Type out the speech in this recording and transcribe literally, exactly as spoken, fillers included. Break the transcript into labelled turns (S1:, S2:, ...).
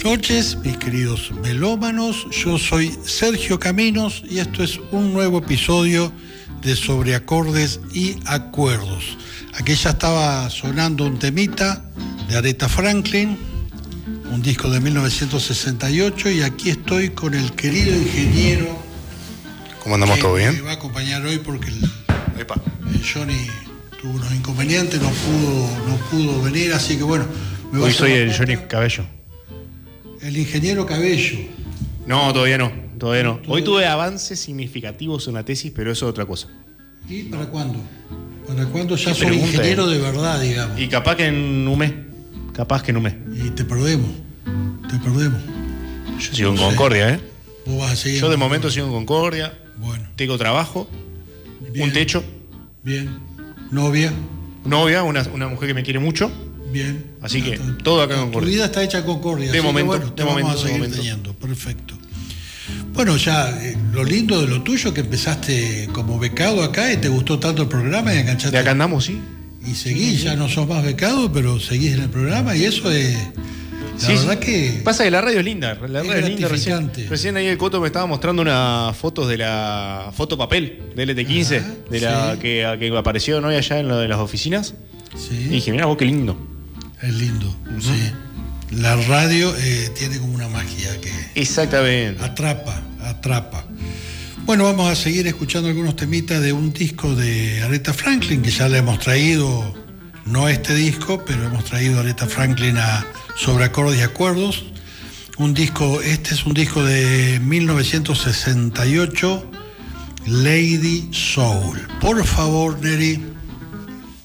S1: Buenas noches, mis queridos melómanos. Yo soy Sergio Caminos y esto es un nuevo episodio de Sobre Acordes y Acuerdos. Aquí ya estaba sonando un temita de Aretha Franklin, un disco de mil novecientos sesenta y ocho, y aquí estoy con el querido ingeniero.
S2: ¿Cómo andamos? ¿Todo bien?
S1: Me va a acompañar hoy porque el, el Johnny tuvo unos inconvenientes, no pudo, no pudo venir, así que bueno. Me
S2: Hoy soy el Johnny Cabello.
S1: El ingeniero Cabello.
S2: No, todavía no, todavía no. Hoy tuve avances significativos en la tesis, pero eso es otra cosa.
S1: ¿Y para cuándo? ¿Para cuándo ya
S2: ¿Qué
S1: soy
S2: pregunta,
S1: ingeniero
S2: eh?
S1: de verdad, digamos?
S2: Y capaz que en un mes. Capaz que en un mes.
S1: Y te perdemos. Te perdemos.
S2: Yo sigo en
S1: No sé.
S2: Concordia, ¿eh?
S1: Vos vas a seguir.
S2: Yo de
S1: en
S2: momento
S1: Concordia.
S2: sigo en Concordia.
S1: Bueno.
S2: Tengo trabajo,
S1: Bien.
S2: un techo,
S1: Bien. Novia.
S2: novia, una, una mujer que me quiere mucho.
S1: Bien.
S2: Así que
S1: Está-
S2: todo acá en
S1: Tu
S2: Concordia.
S1: vida está hecha en Concordia.
S2: De
S1: así que
S2: momento,
S1: bueno,
S2: de
S1: te vamos
S2: momento,
S1: a
S2: de
S1: seguir
S2: momento.
S1: teniendo. Perfecto. Bueno, ya eh, lo lindo de lo tuyo que empezaste como becado acá y te gustó tanto el programa y enganchaste.
S2: De acá andamos, ¿sí?
S1: Y seguís, ya no sos más becado, pero seguís en el programa y eso es. La
S2: Sí,
S1: verdad
S2: sí.
S1: que.
S2: Pasa que la radio es linda, la
S1: Es
S2: radio es linda. Recién,
S1: gratificante.
S2: recién ahí el Coto me estaba mostrando unas fotos de la foto papel de L T quince,
S1: Ajá,
S2: de la
S1: sí.
S2: que, que apareció, ¿no? Allá en lo de las oficinas.
S1: Sí.
S2: Y dije, mira vos qué lindo.
S1: Es lindo, sí. La radio eh, tiene como una magia que
S2: Exactamente.
S1: atrapa, atrapa. Bueno, vamos a seguir escuchando algunos temitas de un disco de Aretha Franklin, que ya le hemos traído, no este disco, pero hemos traído a Aretha Franklin a Sobre Acordes y Acuerdos. Un disco, este es un disco de mil novecientos sesenta y ocho, Lady Soul. Por favor, Neri.